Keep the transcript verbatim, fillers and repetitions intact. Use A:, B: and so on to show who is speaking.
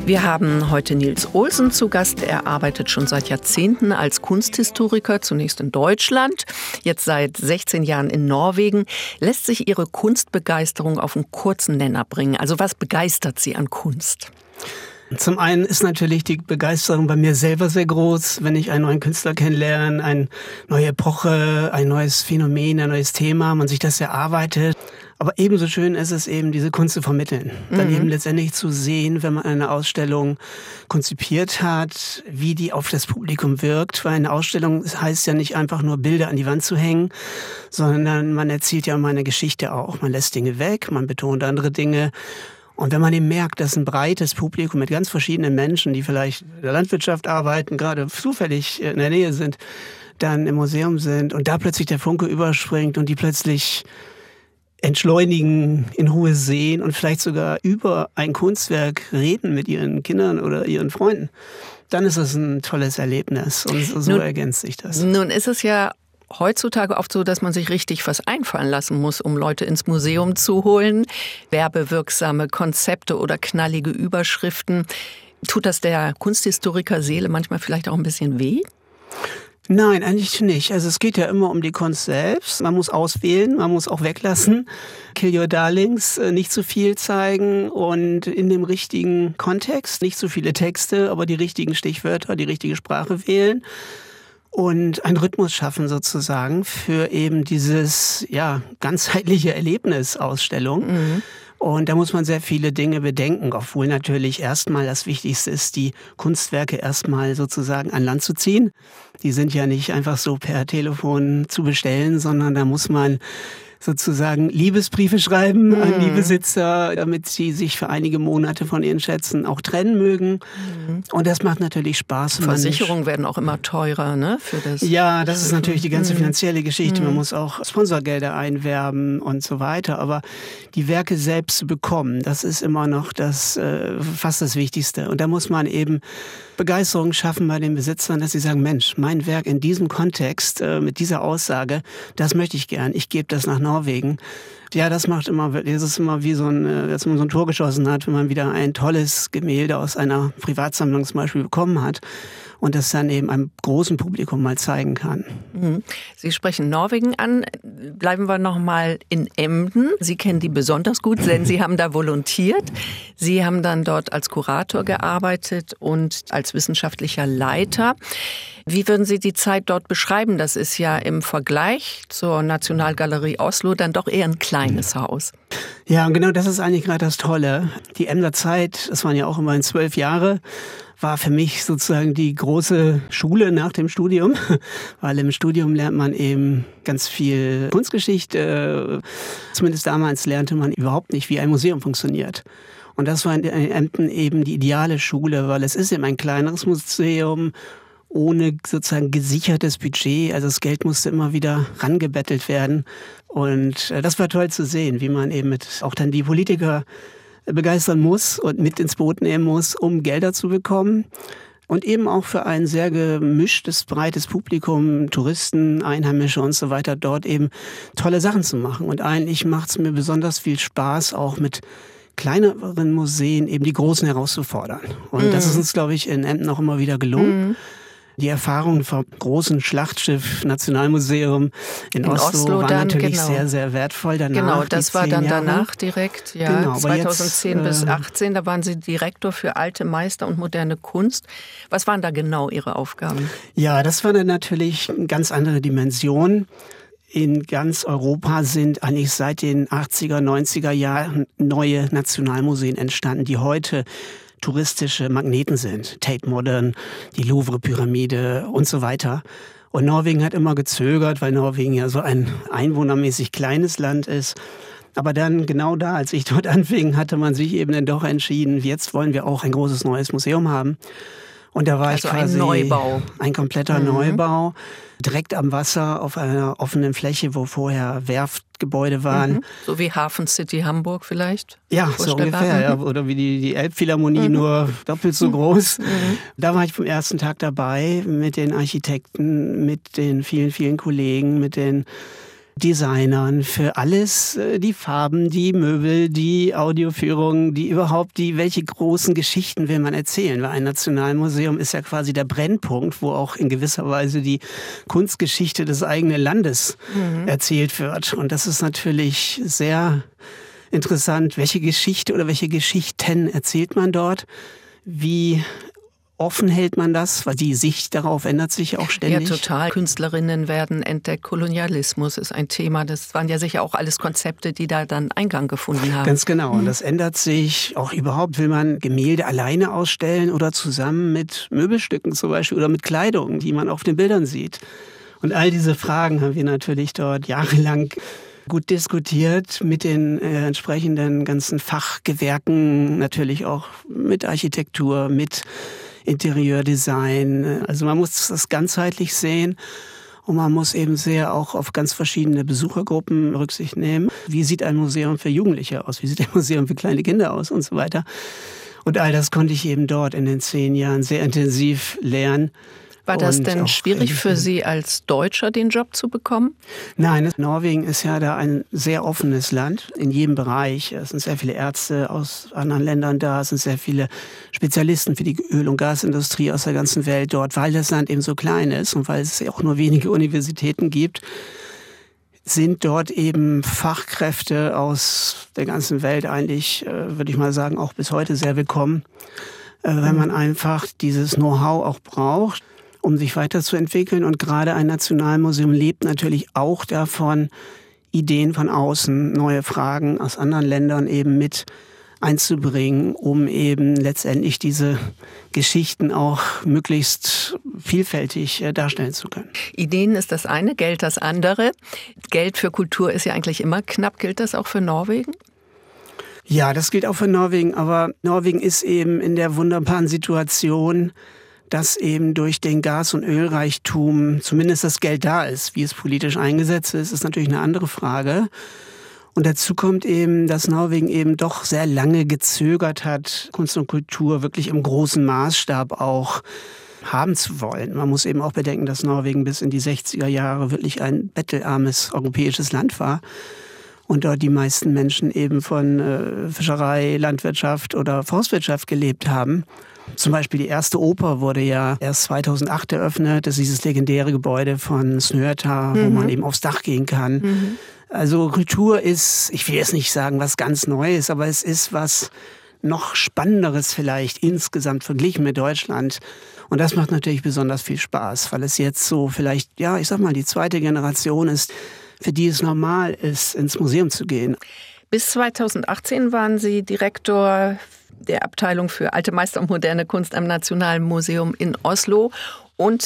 A: Wir haben heute Nils Olsen zu Gast. Er arbeitet schon seit Jahrzehnten als Kunsthistoriker, zunächst in Deutschland, jetzt seit sechzehn Jahren in Norwegen. Lässt sich Ihre Kunstbegeisterung auf einen kurzen Nenner bringen? Also was begeistert Sie an Kunst?
B: Zum einen ist natürlich die Begeisterung bei mir selber sehr groß, wenn ich einen neuen Künstler kennenlerne, eine neue Epoche, ein neues Phänomen, ein neues Thema, man sich das erarbeitet. Aber ebenso schön ist es eben, diese Kunst zu vermitteln. Dann
A: Mhm.
B: eben letztendlich zu sehen, wenn man eine Ausstellung konzipiert hat, wie die auf das Publikum wirkt. Weil eine Ausstellung heißt ja nicht einfach nur Bilder an die Wand zu hängen, sondern man erzählt ja immer eine Geschichte auch. Man lässt Dinge weg, man betont andere Dinge. Und wenn man eben merkt, dass ein breites Publikum mit ganz verschiedenen Menschen, die vielleicht in der Landwirtschaft arbeiten, gerade zufällig in der Nähe sind, dann im Museum sind und da plötzlich der Funke überspringt und die plötzlich entschleunigen, in Ruhe sehen und vielleicht sogar über ein Kunstwerk reden mit ihren Kindern oder ihren Freunden, dann ist das ein tolles Erlebnis und so nun, ergänzt sich das.
A: Nun ist es ja heutzutage oft so, dass man sich richtig was einfallen lassen muss, um Leute ins Museum zu holen. Werbewirksame Konzepte oder knallige Überschriften. Tut das der Kunsthistoriker-Seele manchmal vielleicht auch ein bisschen weh?
B: Nein, eigentlich nicht. Also es geht ja immer um die Kunst selbst. Man muss auswählen, man muss auch weglassen. Kill your darlings, nicht zu viel zeigen und in dem richtigen Kontext. Nicht zu viele Texte, aber die richtigen Stichwörter, die richtige Sprache wählen. Und einen Rhythmus schaffen sozusagen für eben dieses ja ganzheitliche Erlebnisausstellung. Mhm. Und da muss man sehr viele Dinge bedenken, obwohl natürlich erstmal das Wichtigste ist, die Kunstwerke erstmal sozusagen an Land zu ziehen. Die sind ja nicht einfach so per Telefon zu bestellen, sondern da muss man sozusagen Liebesbriefe schreiben mhm. an die Besitzer, damit sie sich für einige Monate von ihren Schätzen auch trennen mögen. Mhm. Und das macht natürlich Spaß.
A: Versicherungen werden auch immer teurer, ne? Für das
B: ja, das ist natürlich die ganze finanzielle Geschichte. Mhm. Man muss auch Sponsorgelder einwerben und so weiter. Aber die Werke selbst zu bekommen, das ist immer noch das äh, fast das Wichtigste. Und da muss man eben Begeisterung schaffen bei den Besitzern, dass sie sagen, Mensch, mein Werk in diesem Kontext, äh, mit dieser Aussage, das möchte ich gern. Ich gebe das nach Norwegen. Ja, das macht immer, das ist immer wie so ein, dass man so ein Tor geschossen hat, wenn man wieder ein tolles Gemälde aus einer Privatsammlung zum Beispiel bekommen hat und das dann eben einem großen Publikum mal zeigen kann.
A: Sie sprechen Norwegen an. Bleiben wir noch mal in Emden. Sie kennen die besonders gut, denn Sie haben da volontiert. Sie haben dann dort als Kurator gearbeitet und als wissenschaftlicher Leiter. Wie würden Sie die Zeit dort beschreiben? Das ist ja im Vergleich zur Nationalgalerie Oslo dann doch eher ein kleines Haus.
B: Ja, und genau das ist eigentlich gerade das Tolle. Die Emder Zeit, das waren ja auch immerhin zwölf Jahre, war für mich sozusagen die große Schule nach dem Studium, weil im Studium lernt man eben ganz viel Kunstgeschichte. Zumindest damals lernte man überhaupt nicht, wie ein Museum funktioniert. Und das war in Emden eben die ideale Schule, weil es ist eben ein kleineres Museum, ohne sozusagen gesichertes Budget. Also das Geld musste immer wieder rangebettelt werden. Und das war toll zu sehen, wie man eben mit auch dann die Politiker begeistern muss und mit ins Boot nehmen muss, um Gelder zu bekommen. Und eben auch für ein sehr gemischtes, breites Publikum, Touristen, Einheimische und so weiter, dort eben tolle Sachen zu machen. Und eigentlich macht es mir besonders viel Spaß, auch mit kleineren Museen eben die Großen herauszufordern. Und mhm. das ist uns, glaube ich, in Emden auch immer wieder gelungen. Mhm. Die Erfahrung vom großen Schlachtschiff Nationalmuseum in, in Oslo, Oslo war dann, natürlich genau. sehr, sehr wertvoll. Danach,
A: genau, das war dann
B: Jahre.
A: danach direkt, ja, genau, zweitausendzehn jetzt, bis achtzehn, da waren Sie Direktor für alte Meister und moderne Kunst. Was waren da genau Ihre Aufgaben?
B: Ja, das war dann natürlich eine ganz andere Dimension. In ganz Europa sind eigentlich seit den achtziger, neunziger Jahren neue Nationalmuseen entstanden, die heute touristische Magneten sind. Tate Modern, die Louvre-Pyramide und so weiter. Und Norwegen hat immer gezögert, weil Norwegen ja so ein einwohnermäßig kleines Land ist. Aber dann genau da, als ich dort anfing, hatte man sich eben dann doch entschieden, jetzt wollen wir auch ein großes neues Museum haben. Und da war
A: also
B: ich quasi
A: ein Neubau.
B: Ein kompletter mhm. Neubau, direkt am Wasser auf einer offenen Fläche, wo vorher Werftgebäude waren.
A: Mhm. So wie Hafen City Hamburg vielleicht?
B: Ja, so ungefähr. Ja. Oder wie die, die Elbphilharmonie, mhm. nur doppelt so groß. Mhm. Da war ich vom ersten Tag dabei mit den Architekten, mit den vielen, vielen Kollegen, mit den Designern, für alles, die Farben, die Möbel, die Audioführung, die überhaupt, die, welche großen Geschichten will man erzählen? Weil ein Nationalmuseum ist ja quasi der Brennpunkt, wo auch in gewisser Weise die Kunstgeschichte des eigenen Landes mhm. erzählt wird. Und das ist natürlich sehr interessant. Welche Geschichte oder welche Geschichten erzählt man dort? Wie offen hält man das? Weil die Sicht darauf ändert sich auch ständig.
A: Ja, total. Künstlerinnen werden entdeckt. Kolonialismus ist ein Thema. Das waren ja sicher auch alles Konzepte, die da dann Eingang gefunden haben.
B: Ganz genau. Und das ändert sich. Auch überhaupt will man Gemälde alleine ausstellen oder zusammen mit Möbelstücken zum Beispiel oder mit Kleidung, die man auf den Bildern sieht. Und all diese Fragen haben wir natürlich dort jahrelang gut diskutiert mit den äh, entsprechenden ganzen Fachgewerken, natürlich auch mit Architektur, mit Interieurdesign. Also man muss das ganzheitlich sehen und man muss eben sehr auch auf ganz verschiedene Besuchergruppen Rücksicht nehmen. Wie sieht ein Museum für Jugendliche aus? Wie sieht ein Museum für kleine Kinder aus? Und so weiter. Und all das konnte ich eben dort in den zehn Jahren sehr intensiv lernen.
A: War das denn schwierig für Sie als Deutscher, den Job zu bekommen?
B: Nein, Norwegen ist ja da ein sehr offenes Land in jedem Bereich. Es sind sehr viele Ärzte aus anderen Ländern da, es sind sehr viele Spezialisten für die Öl- und Gasindustrie aus der ganzen Welt dort, weil das Land eben so klein ist und weil es auch nur wenige Universitäten gibt, sind dort eben Fachkräfte aus der ganzen Welt eigentlich, würde ich mal sagen, auch bis heute sehr willkommen, weil man einfach dieses Know-how auch braucht, um sich weiterzuentwickeln. Und gerade ein Nationalmuseum lebt natürlich auch davon, Ideen von außen, neue Fragen aus anderen Ländern eben mit einzubringen, um eben letztendlich diese Geschichten auch möglichst vielfältig darstellen zu können.
A: Ideen ist das eine, Geld das andere. Geld für Kultur ist ja eigentlich immer knapp. Gilt das auch für Norwegen?
B: Ja, das gilt auch für Norwegen. Aber Norwegen ist eben in der wunderbaren Situation, dass eben durch den Gas- und Ölreichtum zumindest das Geld da ist. Wie es politisch eingesetzt ist, ist natürlich eine andere Frage. Und dazu kommt eben, dass Norwegen eben doch sehr lange gezögert hat, Kunst und Kultur wirklich im großen Maßstab auch haben zu wollen. Man muss eben auch bedenken, dass Norwegen bis in die sechziger Jahre wirklich ein bettelarmes europäisches Land war. Und dort die meisten Menschen eben von äh, Fischerei, Landwirtschaft oder Forstwirtschaft gelebt haben. Zum Beispiel die erste Oper wurde ja erst zweitausendacht eröffnet. Das ist dieses legendäre Gebäude von Snøhetta, mhm. wo man eben aufs Dach gehen kann. Mhm. Also Kultur ist, ich will jetzt nicht sagen, was ganz Neues, aber es ist was noch Spannenderes vielleicht insgesamt verglichen mit Deutschland. Und das macht natürlich besonders viel Spaß, weil es jetzt so vielleicht, ja, ich sag mal, die zweite Generation ist, für die es normal ist, ins Museum zu gehen.
A: Bis zweitausendachtzehn waren Sie Direktor der Abteilung für Alte Meister und moderne Kunst am Nationalmuseum in Oslo. Und